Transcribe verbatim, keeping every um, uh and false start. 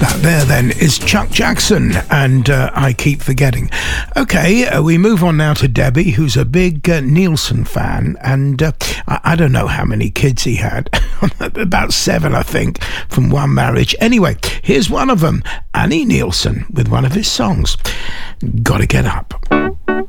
That there then is Chuck Jackson, and uh, I Keep Forgetting. Okay, uh, we move on now to Debbie, who's a big uh, Nielsen fan, and uh, I-, I don't know how many kids he had. About seven, I think, from one marriage. Anyway, here's one of them, Annie Nielsen, with one of his songs, Gotta Get Up.